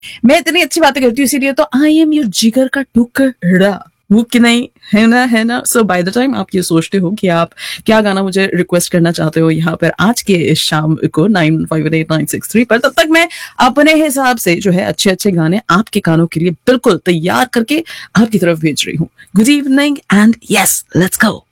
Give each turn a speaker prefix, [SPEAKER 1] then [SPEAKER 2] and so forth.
[SPEAKER 1] मैं इतनी अच्छी बातें करती हूँ इसीलिए तो आई एम योर जिगर का टुकड़ा, वो कि नहीं, है ना, है ना। सो बाय द टाइम आप ये सोचते हो कि आप क्या गाना मुझे रिक्वेस्ट करना चाहते हो यहाँ पर आज के इस शाम को 9588963 पर, तब तक मैं अपने हिसाब से जो है अच्छे अच्छे गाने आपके कानों के लिए बिल्कुल तैयार करके आपकी तरफ भेज रही हूँ। Good evening and yes let's go.